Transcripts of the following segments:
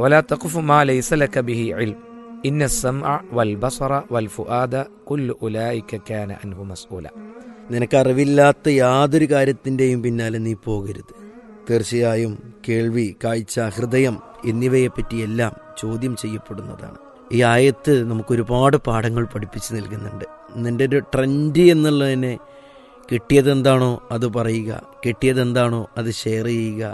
വലാ തഖ്ഫു മാ ലൈസ ലക ബിഹി ഇൽം ഇന്ന സമഅ വൽ ബസറ വൽ ഫുആദ കുല്ലു ഉലൈക കാന അൻഹു മസ്ഊല. നിനക്കറിവില്ലാത്ത യാതൊരു കാര്യത്തിൻ്റെയും പിന്നാലെ നീ പോകരുത്. തീർച്ചയായും കേൾവി, കാഴ്ച, ഹൃദയം എന്നിവയെപ്പറ്റിയെല്ലാം ചോദ്യം ചെയ്യപ്പെടുന്നതാണ്. ഈ ആയത്ത് നമുക്കൊരുപാട് പാഠങ്ങൾ പഠിപ്പിച്ച് നൽകുന്നുണ്ട്. നിൻ്റെ ഒരു ട്രെൻഡ് എന്നുള്ളതിനെ കിട്ടിയതെന്താണോ അത് പറയുക, കിട്ടിയതെന്താണോ അത് ഷെയർ ചെയ്യുക.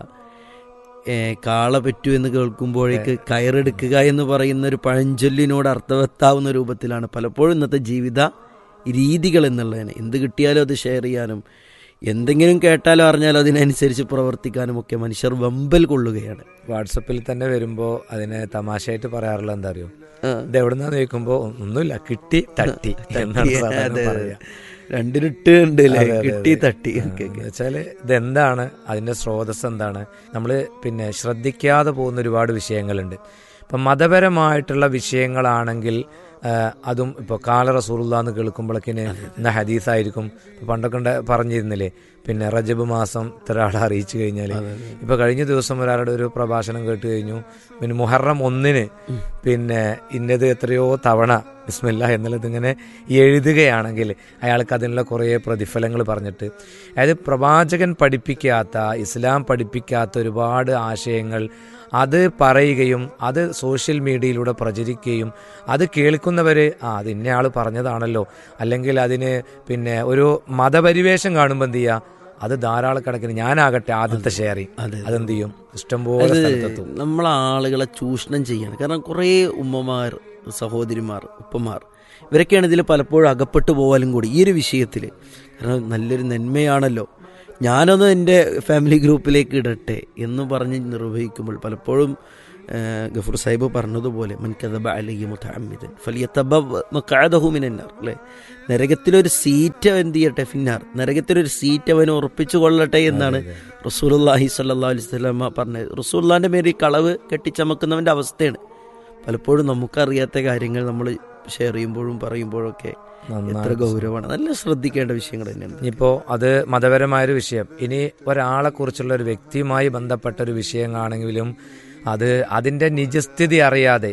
കാള പറ്റൂ എന്ന് കേൾക്കുമ്പോഴേക്ക് കയറെടുക്കുക എന്ന് പറയുന്ന ഒരു പഴഞ്ചൊല്ലിനോട് അർത്ഥവത്താവുന്ന രൂപത്തിലാണ് പലപ്പോഴും ഇന്നത്തെ ജീവിത രീതികൾ എന്നുള്ളതിന്. എന്ത് കിട്ടിയാലും അത് ഷെയർ ചെയ്യാനും എന്തെങ്കിലും കേട്ടാലോ അറിഞ്ഞാലോ അതിനനുസരിച്ച് പ്രവർത്തിക്കാനും ഒക്കെ മനുഷ്യർ വെമ്പൽ കൊള്ളുകയാണ്. വാട്സപ്പിൽ തന്നെ വരുമ്പോൾ അതിനെ തമാശയായിട്ട് പറയാറുള്ള എന്താ അറിയോ, ഇത് എവിടുന്നാന്ന് ചോദിക്കുമ്പോൾ ഒന്നുമില്ല, കിട്ടി തട്ടി എന്നാണ് പറയാ. രണ്ടിനിട്ട് ഉണ്ട് അല്ലേ, കിട്ടി തട്ടി. വെച്ചാല് ഇതെന്താണ്, അതിന്റെ സ്രോതസ് എന്താണ്, നമ്മള് പിന്നെ ശ്രദ്ധിക്കാതെ പോകുന്ന ഒരുപാട് വിഷയങ്ങളുണ്ട്. ഇപ്പം മതപരമായിട്ടുള്ള വിഷയങ്ങളാണെങ്കിൽ അതും ഇപ്പോൾ കാല റസൂലുള്ളാഹ് കേൾക്കുമ്പോഴേക്കിന് ഇന്ന ഹദീസായിരിക്കും. പണ്ടൊക്കെ പറഞ്ഞിരുന്നില്ലേ, പിന്നെ റജബ് മാസം ഇത്ര ആളെ അറിയിച്ചു കഴിഞ്ഞാൽ, ഇപ്പൊ കഴിഞ്ഞ ദിവസം ഒരാളുടെ ഒരു പ്രഭാഷണം കേട്ട് കഴിഞ്ഞു, പിന്നെ മുഹറം 1 പിന്നെ ഇന്നത് എത്രയോ തവണ ബിസ്മില്ലാഹ് എന്നുള്ളത് ഇങ്ങനെ എഴുതുകയാണെങ്കിൽ അയാൾക്ക് അതിനുള്ള കുറേ പ്രതിഫലങ്ങൾ പറഞ്ഞിട്ട്, അതായത് പ്രവാചകൻ പഠിപ്പിക്കാത്ത, ഇസ്ലാം പഠിപ്പിക്കാത്ത ഒരുപാട് ആശയങ്ങൾ അത് പറയുകയും അത് സോഷ്യൽ മീഡിയയിലൂടെ പ്രചരിക്കുകയും അത് കേൾക്കുന്നവർ അത് ഇന്നയാൾ പറഞ്ഞതാണല്ലോ, അല്ലെങ്കിൽ അതിന് പിന്നെ ഒരു മതപരിവേഷം കാണുമ്പോൾ എന്ത് ചെയ്യുക, അത് ധാരാളക്കണക്കിന് ഞാനാകട്ടെ ആദ്യത്തെ ഷെയറിങ് അതെന്ത് ചെയ്യും, ഇഷ്ടംപോലെ സ്ഥലത്തെത്തും. നമ്മളാളുകളെ ചൂഷണം ചെയ്യാണ്. കാരണം കുറേ ഉമ്മമാർ, സഹോദരിമാർ, ഉപ്പമാർ ഇവരൊക്കെയാണ് ഇതിൽ പലപ്പോഴും അകപ്പെട്ടു പോകാനും കൂടി ഈ ഒരു വിഷയത്തിൽ. കാരണം നല്ലൊരു നന്മയാണല്ലോ, ഞാനൊന്ന് എൻ്റെ ഫാമിലി ഗ്രൂപ്പിലേക്ക് ഇടട്ടെ എന്ന് പറഞ്ഞ് നിർവഹിക്കുമ്പോൾ പലപ്പോഴും ഗഫൂർ സാഹിബ് പറഞ്ഞതുപോലെ മൻ കദബ അലൈഹി മുതഅമ്മിദൻ ഫലിയതബവ്വ മഖഅദഹു മിനൻ നാർ, അല്ലേ? നരകത്തിലൊരു സീറ്റ് എന്ത് ചെയ്യട്ടെ, ഫിന്നാർ, നരകത്തിലൊരു സീറ്റ് അവന് ഉറപ്പിച്ചു കൊള്ളട്ടെ എന്നാണ് റസൂലുള്ളാഹി സ്വല്ലല്ലാഹു അലൈഹി വസല്ലം പറഞ്ഞത്. റസൂലുള്ളാഹിന്റെ മേൽ കളവ് കെട്ടിച്ചമക്കുന്നവൻ്റെ അവസ്ഥയാണ്. പലപ്പോഴും നമുക്കറിയാത്ത കാര്യങ്ങൾ നമ്മൾ ഷെയർ ചെയ്യുമ്പോഴും പറയുമ്പോഴൊക്കെ എത്ര ഗൗരവമാണ്. നല്ല ശ്രദ്ധിക്കേണ്ട വിഷയങ്ങൾ തന്നെയാണ്. ഇപ്പോൾ അത് മതപരമായൊരു വിഷയം, ഇനി ഒരാളെ കുറിച്ചുള്ള ഒരു വ്യക്തിയുമായി ബന്ധപ്പെട്ട ഒരു വിഷയമാണെങ്കിലും അത് അതിൻ്റെ നിജസ്ഥിതി അറിയാതെ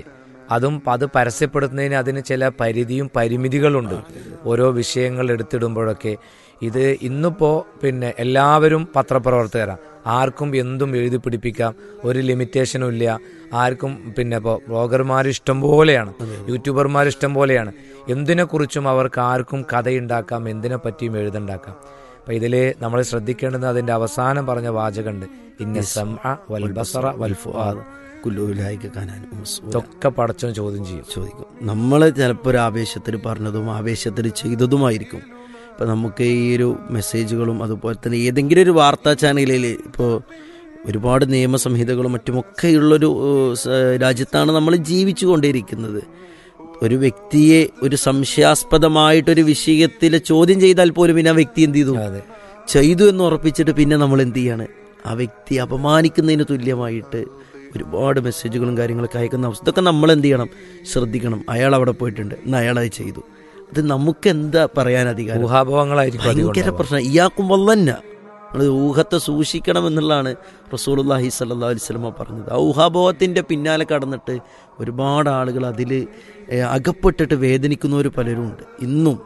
അത് പരസ്യപ്പെടുത്തുന്നതിന് അതിന് ചില പരിധിയും പരിമിതികളുണ്ട് ഓരോ വിഷയങ്ങൾ എടുത്തിടുമ്പോഴൊക്കെ. ഇത് ഇന്നിപ്പോൾ പിന്നെ എല്ലാവരും പത്രപ്രവർത്തകരാണ്, ആർക്കും എന്തും എഴുതി പിടിപ്പിക്കാം, ഒരു ലിമിറ്റേഷനും ഇല്ല ആർക്കും. പിന്നെ ഇപ്പോൾ ബ്ലോഗർമാർ ഇഷ്ടം പോലെയാണ്, യൂട്യൂബർമാർ ഇഷ്ടം പോലെയാണ്. എന്തിനെക്കുറിച്ചും അവർക്ക് ആർക്കും കഥയുണ്ടാക്കാം, എന്തിനെ പറ്റിയും എഴുതുണ്ടാക്കാം. അപ്പം ഇതിൽ നമ്മൾ ശ്രദ്ധിക്കേണ്ടത് അതിൻ്റെ അവസാനം പറഞ്ഞ വാചകമുണ്ട്, ഇന്ന സമഅ വൽ ബസറ വൽ ഫുആദ കുല്ലു ഉലൈക കാന അൻഹു മസ്ഊല. ഇതൊക്കെ പടച്ചവൻ ചോദിക്കും. നമ്മൾ ചിലപ്പോൾ ഒരു ആവേശത്തിൽ പറഞ്ഞതും ആവേശത്തിൽ ചെയ്തതുമായിരിക്കും. ഇപ്പം നമുക്ക് ഈ ഒരു മെസ്സേജുകളും അതുപോലെ തന്നെ ഏതെങ്കിലും ഒരു വാർത്താ ചാനലിൽ ഇപ്പോൾ ഒരുപാട് നിയമസംഹിതകളും മറ്റുമൊക്കെയുള്ളൊരു രാജ്യത്താണ് നമ്മൾ ജീവിച്ചു കൊണ്ടിരിക്കുന്നത്. ഒരു വ്യക്തിയെ ഒരു സംശയാസ്പദമായിട്ടൊരു വിഷയത്തിൽ ചോദ്യം ചെയ്താൽ പോലും പിന്നെ ആ വ്യക്തി എന്ത് ചെയ്തു എന്ന് ഉറപ്പിച്ചിട്ട് പിന്നെ നമ്മൾ എന്ത് ചെയ്യാണ്, ആ വ്യക്തി അപമാനിക്കുന്നതിന് തുല്യമായിട്ട് ഒരുപാട് മെസ്സേജുകളും കാര്യങ്ങളൊക്കെ അയക്കുന്ന അവസ്ഥ. ഇതൊക്കെ നമ്മൾ എന്ത് ചെയ്യണം, ശ്രദ്ധിക്കണം. അയാൾ അവിടെ പോയിട്ടുണ്ട്, എന്നാൽ അയാളത് ചെയ്തു, അത് നമുക്ക് എന്താ പറയാൻ അധികാരം? ഊഹാഭവങ്ങളായിരിക്കും ഭയങ്കര പ്രശ്നം. ഇയാക്കും വല്ലന്ന നമ്മൾ ഊഹത്തെ സൂക്ഷിക്കണം എന്നുള്ളതാണ് റസൂലുള്ളാഹി സ്വല്ലല്ലാഹു അലൈഹി വസല്ലം പറഞ്ഞത്. ആ ഊഹാഭവത്തിൻ്റെ പിന്നാലെ കടന്നിട്ട് ഒരുപാട് ആളുകൾ അതിൽ അകപ്പെട്ടിട്ട് വേദനിക്കുന്നവർ പലരും ഉണ്ട്. ഇന്നും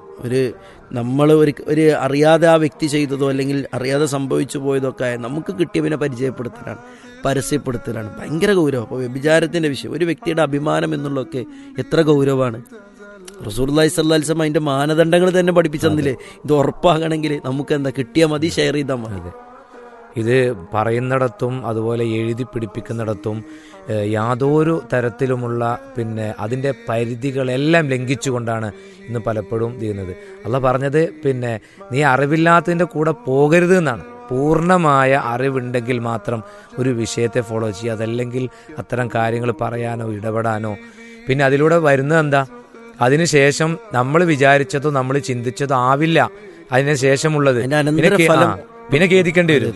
നമ്മൾ ഒരു അറിയാതെ ആ വ്യക്തി ചെയ്തതോ അല്ലെങ്കിൽ അറിയാതെ സംഭവിച്ചു പോയതൊക്കെ നമുക്ക് കിട്ടിയവനെ പരിചയപ്പെടുത്തലാണ്, പരസ്യപ്പെടുത്തലാണ്. ഭയങ്കര ഗൗരവം. അപ്പോൾ വ്യഭിചാരത്തിൻ്റെ വിഷയം, ഒരു വ്യക്തിയുടെ അഭിമാനം എന്നുള്ളതൊക്കെ എത്ര ഗൗരവമാണ്. റസൂലുള്ളാഹി സ്വല്ലല്ലാഹു അലൈഹി വസല്ലം അതിൻ്റെ മാനദണ്ഡങ്ങൾ തന്നെ പഠിപ്പിച്ചെന്നില്ലേ, ഇത് ഉറപ്പാകണമെങ്കിൽ നമുക്ക് എന്താ കിട്ടിയാൽ മതി, ഷെയർ ചെയ്താൽ മതി. ഇത് പറയുന്നിടത്തും അതുപോലെ എഴുതി പിടിപ്പിക്കുന്നിടത്തും യാതൊരു തരത്തിലുമുള്ള പിന്നെ അതിൻ്റെ പരിധികളെല്ലാം ലംഘിച്ചുകൊണ്ടാണ് ഇന്ന് പലപ്പോഴും ചെയ്യുന്നത്. അള്ളാഹ് പറഞ്ഞത് പിന്നെ നീ അറിവില്ലാത്തതിൻ്റെ കൂടെ പോകരുത് എന്നാണ്. പൂർണ്ണമായ അറിവുണ്ടെങ്കിൽ മാത്രം ഒരു വിഷയത്തെ ഫോളോ ചെയ്യുക, അതല്ലെങ്കിൽ അത്തരം കാര്യങ്ങൾ പറയാനോ ഇടപെടാനോ. പിന്നെ അതിലൂടെ വരുന്നത് എന്താ, അതിനുശേഷം നമ്മൾ വിചാരിച്ചതോ നമ്മൾ ചിന്തിച്ചതോ ആവില്ല അതിന് ശേഷമുള്ളത്, പിന്നെ ഖേദിക്കേണ്ടി വരും.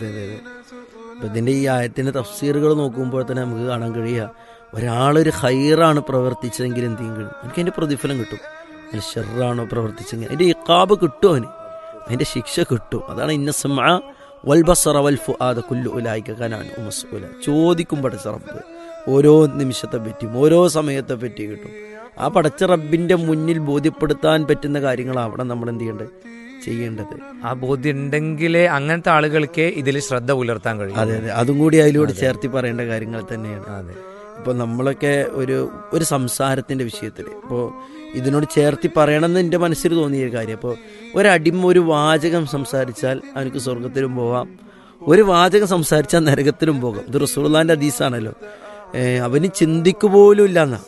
ഇപ്പം ഇതിൻ്റെ ഈ ആയത്തിൻ്റെ തഫ്സീറുകൾ നോക്കുമ്പോൾ തന്നെ നമുക്ക് കാണാൻ കഴിയുക, ഒരാളൊരു ഹൈറാണ് പ്രവർത്തിച്ചതെങ്കിൽ എന്ത് ചെയ്യും, എനിക്ക് അതിൻ്റെ പ്രതിഫലം കിട്ടും. അതിൽ ഷെറാണോ പ്രവർത്തിച്ചെങ്കിൽ അതിൻ്റെ ഇഖാബ് കിട്ടും, അതിൻ്റെ ശിക്ഷ കിട്ടും. അതാണ് ഇന്ന സമഅ വൽ ബസറ വൽ ഫുആദ കുല്ലു ഉലൈക കാന അൻഹു മസ്ഊല. ചോദിക്കും പടച്ച റബ്ബ്, ഓരോ നിമിഷത്തെ പറ്റിയും ഓരോ സമയത്തെ പറ്റിയും കിട്ടും. ആ പടച്ച റബ്ബിന്റെ മുന്നിൽ ബോധ്യപ്പെടുത്താൻ പറ്റുന്ന കാര്യങ്ങളാണ് അവിടെ നമ്മൾ എന്ത് ചെയ്യേണ്ടത്. ആ ബോധ്യം ഉണ്ടെങ്കിലേ അങ്ങനത്തെ ആളുകൾക്ക് ഇതിൽ ശ്രദ്ധ പുലർത്താൻ കഴിയും. അതെ അതെ, അതും കൂടി അതിലൂടെ ചേർത്തി പറയേണ്ട കാര്യങ്ങൾ തന്നെയാണ്. അതെ, ഇപ്പോൾ നമ്മളൊക്കെ ഒരു സംസാരത്തിൻ്റെ വിഷയത്തിൽ ഇപ്പോൾ ഇതിനോട് ചേർത്തി പറയണമെന്ന് എൻ്റെ മനസ്സിൽ തോന്നിയ കാര്യം. അപ്പോൾ ഒരടിമ ഒരു വാചകം സംസാരിച്ചാൽ അവനക്ക് സ്വർഗത്തിലും പോവാം, ഒരു വാചകം സംസാരിച്ചാൽ നരകത്തിലും പോകാം. ഇത് റസൂലുള്ളാഹിന്റെ ഹദീസാണല്ലോ. അവന് ചിന്തിക്കു പോലും ഇല്ല എന്നാ.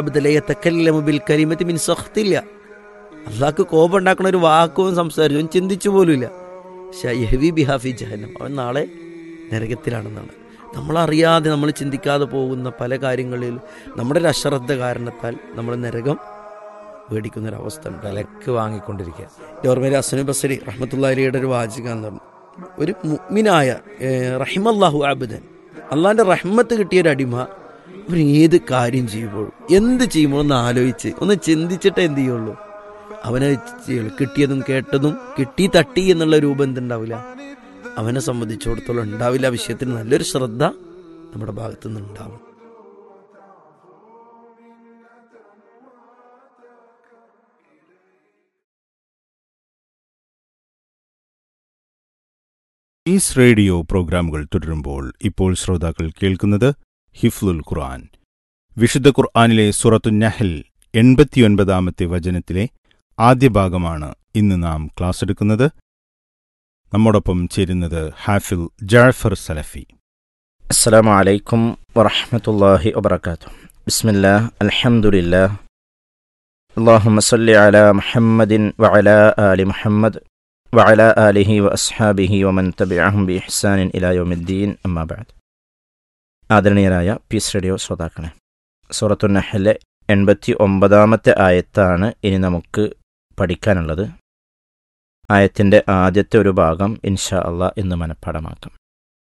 അള്ളാഹ്ക്ക് കോപം ഉണ്ടാക്കുന്ന ഒരു വാക്കും സംസാരിച്ചു, അവൻ ചിന്തിച്ചു പോലും ഇല്ല. യഹ്വി ബിഹാഫി ജഹന്നം, അവൻ നാളെ നരകത്തിലാണെന്നാണ്. നമ്മളറിയാതെ നമ്മൾ ചിന്തിക്കാതെ പോകുന്ന പല കാര്യങ്ങളിൽ നമ്മുടെ ഒരു അശ്രദ്ധ കാരണത്താൽ നമ്മൾ നരകം മേടിക്കുന്നൊരവസ്ഥ ഉണ്ട്. വിലക്ക് വാങ്ങിക്കൊണ്ടിരിക്കുക. ഓർമ്മയിൽ ഹസനുൽ ബസ്രി റഹ്മത്തുള്ളാഹി അലൈഹിയുടെ ഒരു വാചകം എന്ന് പറഞ്ഞു, ഒരു മുഅ്മിനായ റഹിമല്ലാഹു അബ്ദൻ, അള്ളാഹിന്റെ റഹ്മത്ത് കിട്ടിയൊരു അടിമ അവൻ ഏത് കാര്യം ചെയ്യുമ്പോഴും എന്ത് ചെയ്യുമ്പോഴും ഒന്ന് ആലോചിച്ച് ഒന്ന് ചിന്തിച്ചിട്ടേ എന്ത് ചെയ്യുള്ളൂ, അവനെ കിട്ടിയതും കേട്ടതും കിട്ടി തട്ടി എന്നുള്ള രൂപം എന്തുണ്ടാവില്ല, അവനെ സംബന്ധിച്ചിടത്തോളം ഉണ്ടാവില്ല. ആ വിഷയത്തിന് നല്ലൊരു ശ്രദ്ധ നമ്മുടെ ഭാഗത്തു നിന്ന് ഉണ്ടാവും. ഈസ് റേഡിയോ പ്രോഗ്രാമുകൾ തുടരുമ്പോൾ ഇപ്പോൾ ശ്രോതാക്കൾ കേൾക്കുന്നത് ഹിഫ്ലുൽ ഖുർആൻ. വിശുദ്ധ ഖുർആനിലെ സൂറത്തു നഹൽ 89-ാമത്തെ വചനത്തിലെ ആദ്യ ഭാഗമാണ് ഇന്ന് നാം ക്ലാസ് എടുക്കുന്നത്. നമ്മോടൊപ്പം ചേരുന്നത് ഹാഫിൽ ജാഫർ സലഫി. അസ്സലാമു അലൈക്കും വറഹ്മത്തുള്ളാഹി വബറകാതുഹു. ബിസ്മില്ലാഹ്, അൽഹംദുലില്ലാഹ്, അല്ലാഹുമ്മ സ്വല്ലി അലാ മുഹമ്മദിൻ വഅലാ ആലി മുഹമ്മദ് വഅലാ ആലിഹി വഅസ്ഹാബിഹി വമൻ തബിഅഹും ബിഇഹ്സാനിൻ ഇലാ യൗമിദ്ദീൻ, അമ്മാ ബഅദ്. ആദരണീയരായ പീസ് റേഡിയോ ശ്രോതാക്കളെ, സൂറത്തു നഹ്ലിലെ 89-ാമത്തെ ആയത്താണ് ഇനി നമുക്ക് പഠിക്കാനുള്ളത്. ആയത്തിൻ്റെ ആദ്യത്തെ ഒരു ഭാഗം ഇൻഷാ അള്ളാഹ് ഇന്ന് മനഃപ്പാഠമാക്കാം.